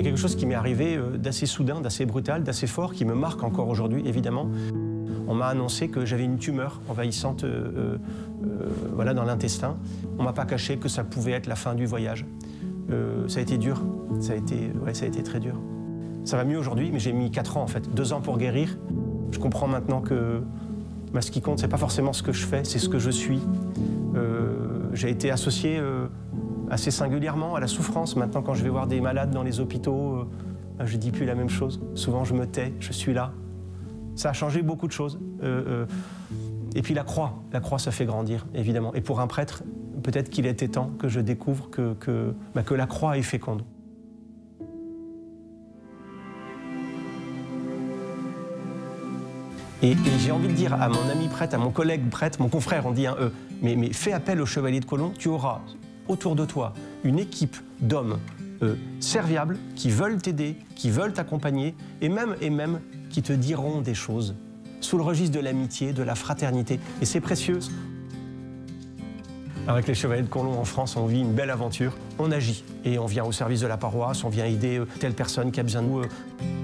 Il y a quelque chose qui m'est arrivé d'assez soudain, d'assez brutal, d'assez fort, qui me marque encore aujourd'hui, évidemment. On m'a annoncé que j'avais une tumeur envahissante voilà, dans l'intestin. On ne m'a pas caché que ça pouvait être la fin du voyage. Ça a été dur, ça a été très dur. Ça va mieux aujourd'hui, mais j'ai mis 4 ans en fait, 2 ans pour guérir. Je comprends maintenant que ce qui compte, c'est pas forcément ce que je fais, c'est ce que je suis. J'ai été associé assez singulièrement à la souffrance. Maintenant, quand je vais voir des malades dans les hôpitaux, je dis plus la même chose. Souvent, je me tais, je suis là. Ça a changé beaucoup de choses. Et puis la croix, ça fait grandir, évidemment. Et pour un prêtre, peut-être qu'il était temps que je découvre que la croix est féconde. Et j'ai envie de dire à mon ami prêtre, à mon collègue prêtre, mon confrère, on dit un E, mais fais appel au Chevalier de Colomb, tu auras autour de toi une équipe d'hommes serviables qui veulent t'aider, qui veulent t'accompagner et même qui te diront des choses sous le registre de l'amitié, de la fraternité. Et c'est précieux. Avec les Chevaliers de Colomb en France, on vit une belle aventure. On agit et on vient au service de la paroisse, on vient aider telle personne qui a besoin de nous.